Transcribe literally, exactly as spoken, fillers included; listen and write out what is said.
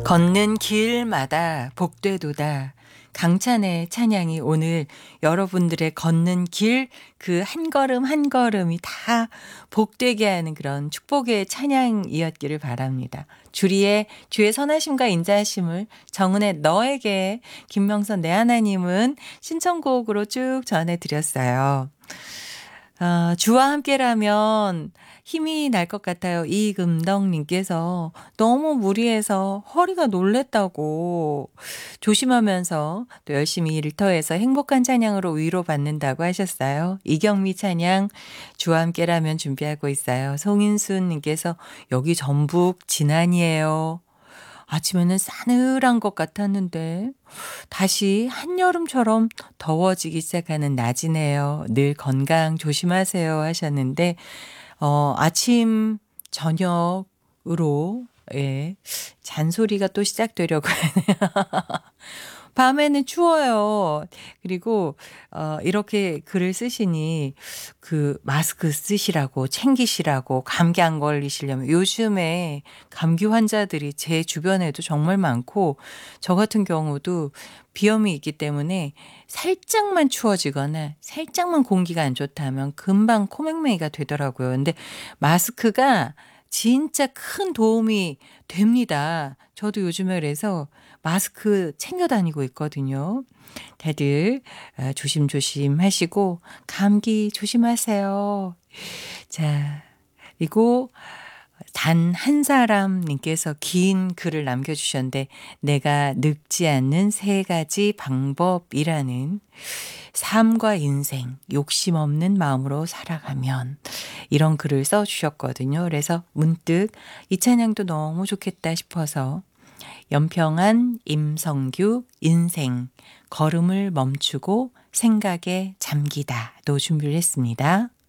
걷는 길마다 복되도다. 강찬의 찬양이 오늘 여러분들의 걷는 길 그 한 걸음 한 걸음이 다 복되게 하는 그런 축복의 찬양이었기를 바랍니다. 주리의 주의 선하심과 인자하심을 정은의 너에게 김명선 내 하나님은 신청곡으로 쭉 전해드렸어요. 아, 주와 함께라면 힘이 날 것 같아요. 이금덕님께서 너무 무리해서 허리가 놀랬다고 조심하면서 또 열심히 일터에서 행복한 찬양으로 위로받는다고 하셨어요. 이경미 찬양 주와 함께라면 준비하고 있어요. 송인순님께서 여기 전북 진안이에요. 아침에는 싸늘한 것 같았는데 다시 한여름처럼 더워지기 시작하는 낮이네요. 늘 건강 조심하세요 하셨는데 어, 아침 저녁으로 예, 잔소리가 또 시작되려고 밤에는 추워요. 그리고 어 이렇게 글을 쓰시니 그 마스크 쓰시라고 챙기시라고 감기 안 걸리시려면 요즘에 감기 환자들이 제 주변에도 정말 많고 저 같은 경우도 비염이 있기 때문에 살짝만 추워지거나 살짝만 공기가 안 좋다면 금방 코맹맹이가 되더라고요. 근데 마스크가 진짜 큰 도움이 됩니다. 저도 요즘에 그래서 마스크 챙겨 다니고 있거든요. 다들 조심조심 하시고 감기 조심하세요. 자, 그리고 단 한 사람님께서 긴 글을 남겨주셨는데 내가 늙지 않는 세 가지 방법이라는 삶과 인생, 욕심 없는 마음으로 살아가면 이런 글을 써주셨거든요. 그래서 문득 이 찬양도 너무 좋겠다 싶어서 연평안 임성규 인생 걸음을 멈추고 생각에 잠기다도 준비를 했습니다.